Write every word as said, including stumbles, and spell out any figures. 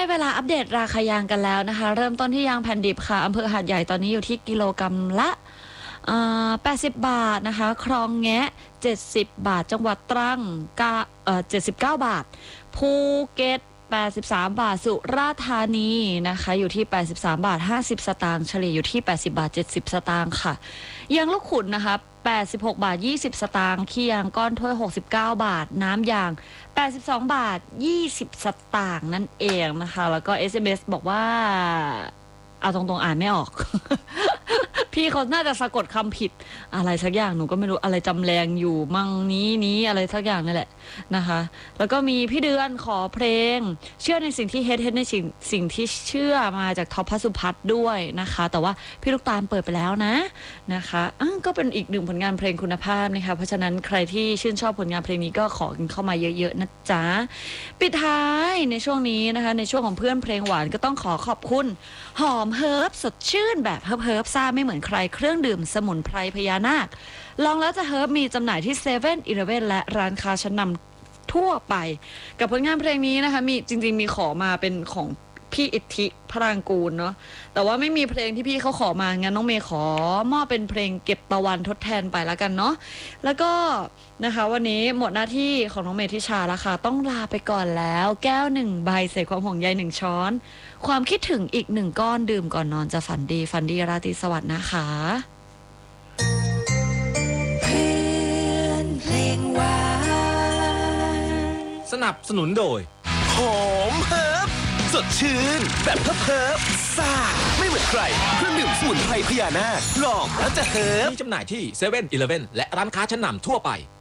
เวลาอัปเดตราคายางกันแล้วนะคะเริ่มต้นที่ยางแผ่นดิบค่ะอำเภอหาดใหญ่ตอนนี้อยู่ที่กิโลกรัมละแปดสิบบาทนะคะคลองแงะเจ็ดสิบบาทจังหวัดตรังเอ่อเจ็ดสิบเก้าบาทภูเก็ตแปดสิบสามบาทสุราษฎร์ธานีนะคะอยู่ที่แปดสิบสามบาทห้าสิบสตางค์เฉลี่ยอยู่ที่แปดสิบบาทเจ็ดสิบสตางค์ค่ะยางลูกขุ่นนะคะแปดสิบหกบาทยี่สิบสตางค์ขี้ยางก้อนถ้วยหกสิบเก้าบาทน้ำยางแปดสิบสองบาทยี่สิบสตางค์นั่นเองนะคะแล้วก็ เอส เอ็ม เอส บอกว่าเอาตรงๆอ่านไม่ออก พี่เขาน่าจะสะกดคำผิดอะไรสักอย่างหนูก็ไม่รู้อะไรจำแรงอยู่มั่งนี้นี้อะไรสักอย่างนั่นแหละนะคะแล้วก็มีพี่เดือนขอเพลงเชื่อในสิ่งที่เฮ็ดเฮ็ดในสิ่งสิ่งที่เชื่อมาจากท็อปพัสุพัฒน์ด้วยนะคะแต่ว่าพี่ลูกตาลเปิดไปแล้วนะนะคะก็เป็นอีกหนึ่งผลงานเพลงคุณภาพนะคะเพราะฉะนั้นใครที่ชื่นชอบผลงานเพลงนี้ก็ขอกันเข้ามาเยอะๆนะจ๊ะปิดท้ายในช่วงนี้นะคะในช่วงของเพื่อนเพลงหวานก็ต้องขอขอบคุณหอมเฮิร์บสดชื่นแบบเฮิร์บเฮิร์บซ่าไม่เหมือนใครเครื่องดื่มสมุนไพรพญานาคลองแล้วจะเฮิร์บมีจำหน่ายที่เซเว่นอีเลฟเว่นและร้านค้าชั้นนำทั่วไปกับผลงานเพลงนี้นะคะมีจริงๆมีขอมาเป็นของพี่อิทธิพรางกูลเนาะแต่ว่าไม่มีเพลงที่พี่เขาขอมางั้นน้องเมย์ขอมอบเป็นเพลงเก็บตะวันทดแทนไปแล้วกันเนาะแล้วก็นะคะวันนี้หมดหน้าที่ของน้องเมย์ทิชาแล้วค่ะต้องลาไปก่อนแล้วแก้วหนึ่งใบใส่ความห่วงใยหนึ่งช้อนความคิดถึงอีกหนึ่งก้อนดื่มก่อนนอนจะฝันดีฝันดีราตรีสวัสดิ์นะคะเพื่อนเพลงหวานสนับสนุนโดยหอมเฮิร์บสดชื่นแบบเฮิร์บเฮิร์บซ่าไม่เหมือนใครเครื่องดื่มสมุนไพรพญานาคลองแล้วจะเฮิร์บมีจำหน่ายที่เซเว่นอีเลฟเว่นและร้านค้าชั้นนำทั่วไป